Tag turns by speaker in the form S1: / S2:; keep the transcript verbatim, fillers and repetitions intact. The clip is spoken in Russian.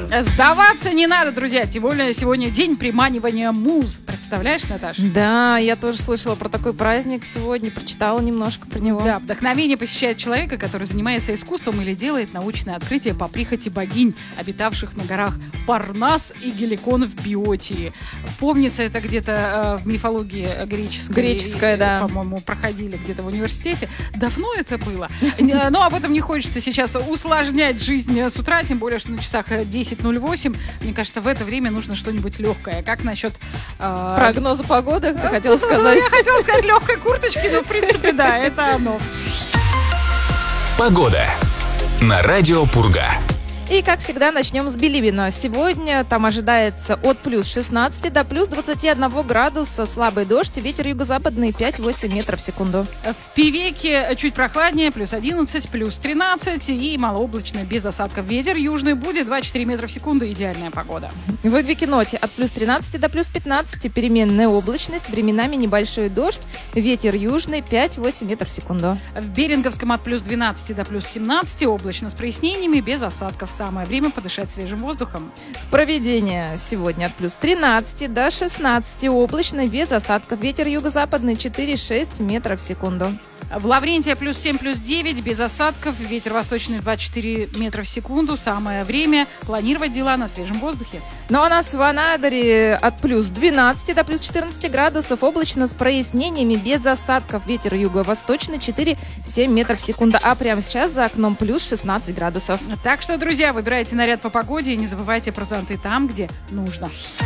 S1: Сдаваться не надо, друзья. Тем более сегодня день приманивания муз. Представляешь, Наташа?
S2: Да, я тоже слышала про такой праздник сегодня, прочитала немножко про него.
S1: Да, вдохновение посещает человека, который занимается искусством или делает научное открытие по прихоти богинь, обитавших на горах Парнас и Геликон в Биотии. Помнится, это где-то э, в мифологии греческой.
S2: Греческая, да.
S1: По-моему, проходили где-то в университете. Давно это было. Но об этом не хочется сейчас усложнять жизнь с утра, тем более, что на часах десять ноль восемь. Мне кажется, в это время нужно что-нибудь легкое. Как насчет... Э,
S2: прогноза погоды, ты хотела сказать?
S1: Я хотела сказать легкой курточки, но в принципе, да, это оно.
S3: Погода на радио Пурга.
S2: И, как всегда, начнем с Билибина. Сегодня там ожидается от плюс шестнадцати до плюс двадцати одного градуса. Слабый дождь, ветер юго-западный пять-восемь метров в секунду.
S1: В Певеке чуть прохладнее, плюс одиннадцать, плюс тринадцать. И малооблачно, без осадков. Ветер южный будет два-четыре метра в секунду. Идеальная погода.
S2: В Эквикеноте от плюс тринадцати до плюс пятнадцати переменная облачность, временами небольшой дождь, ветер южный пять-восемь метров в секунду.
S1: В Беринговском от плюс двенадцати до плюс семнадцати облачно с прояснениями, без осадков. Самое время подышать свежим воздухом.
S2: Проведение сегодня от плюс тринадцати до шестнадцати облачно, без осадков. Ветер юго-западный четыре-шесть метров в секунду.
S1: В Лаврентия плюс семь, плюс девять, без осадков. Ветер восточный два-четыре метра в секунду. Самое время планировать дела на свежем воздухе.
S2: Ну а у нас в Анадыре от плюс двенадцати до плюс четырнадцати градусов. Облачно с прояснениями, без осадков. Ветер юго-восточный четыре-семь метров в секунду. А прямо сейчас за окном плюс шестнадцать градусов.
S1: Так что, друзья, выбирайте наряд по погоде и не забывайте про зонты там, где нужно.